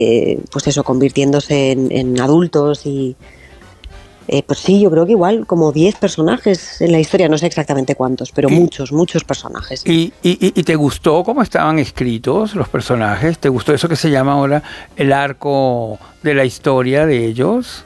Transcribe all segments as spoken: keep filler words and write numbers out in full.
eh, pues eso, convirtiéndose en, en adultos y... Eh, pues sí, yo creo que igual como diez personajes en la historia, no sé exactamente cuántos, pero y, muchos, muchos personajes. Y, y, ¿Y te gustó cómo estaban escritos los personajes? ¿Te gustó eso que se llama ahora el arco de la historia de ellos?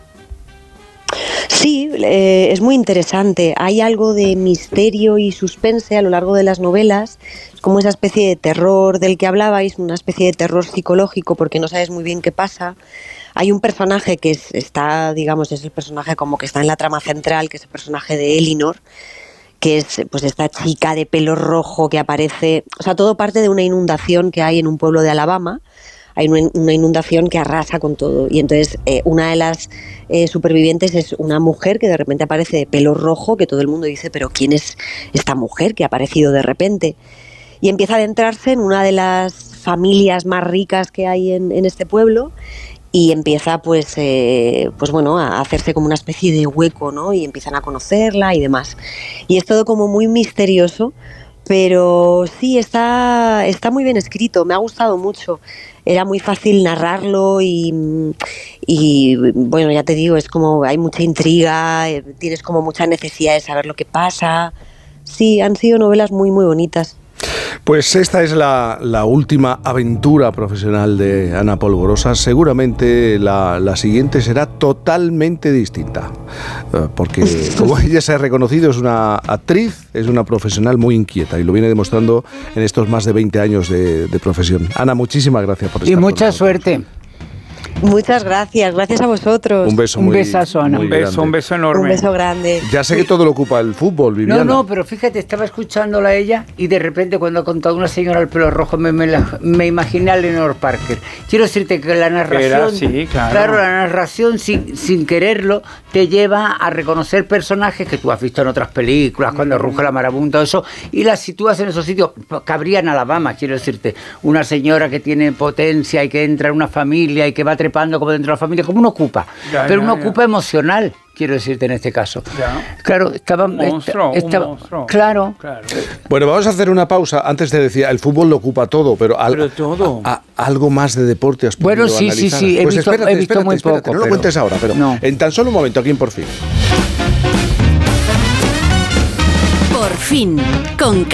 Sí, eh, es muy interesante. Hay algo de misterio y suspense a lo largo de las novelas. Es como esa especie de terror del que hablabais, una especie de terror psicológico porque no sabes muy bien qué pasa. Hay un personaje que es, está, digamos, es el personaje como que está en la trama central, que es el personaje de Elinor, que es pues esta chica de pelo rojo que aparece... O sea, todo parte de una inundación que hay en un pueblo de Alabama. Hay una inundación que arrasa con todo. Y entonces eh, una de las eh, supervivientes es una mujer que de repente aparece de pelo rojo, que todo el mundo dice, pero ¿quién es esta mujer que ha aparecido de repente? Y empieza a adentrarse en una de las familias más ricas que hay en, en este pueblo y empieza pues, eh, pues bueno, a hacerse como una especie de hueco, ¿no? Y empiezan a conocerla y demás. Y es todo como muy misterioso, pero sí, está, está muy bien escrito, me ha gustado mucho. Era muy fácil narrarlo y, y bueno, ya te digo, es como hay mucha intriga, tienes como mucha necesidad de saber lo que pasa. Sí, han sido novelas muy, muy bonitas. Pues esta es la, la última aventura profesional de Ana Polvorosa. Seguramente la, la siguiente será totalmente distinta, porque como ella se ha reconocido, es una actriz, es una profesional muy inquieta y lo viene demostrando en estos más de veinte años de, de profesión. Ana, muchísimas gracias por estar y mucha suerte. Muchas gracias, gracias a vosotros. Un beso un muy, besazo, Ana. Un beso, un beso enorme. Un beso grande. Ya sé que todo lo ocupa el fútbol, Viviana. No, no, pero fíjate, estaba escuchándola a ella y de repente cuando ha contado una señora al pelo rojo me, me, la, me imaginé a Lenore Parker. Quiero decirte que la narración, Era, sí, claro. claro, la narración sin, sin quererlo te lleva a reconocer personajes que tú has visto en otras películas, cuando ruge la marabunta, todo eso, y las sitúas en esos sitios. Cabría en Alabama, quiero decirte, una señora que tiene potencia y que entra en una familia y que va trepando como dentro de la familia, como uno ocupa, ya, pero ya, uno ya. ocupa emocional, quiero decirte en este caso. Ya. Claro, estaba... Un monstruo, esta, estaba, un monstruo. Claro. claro. Bueno, vamos a hacer una pausa. Antes te decía, el fútbol lo ocupa todo, pero, al, Pero todo. A, a, algo más de deporte has podido Bueno, sí, analizar. sí, sí, he pues visto, espérate, he visto espérate, muy espérate, poco. no pero... lo cuentes ahora, pero no. en tan solo un momento, aquí en Por Fin. Por fin, con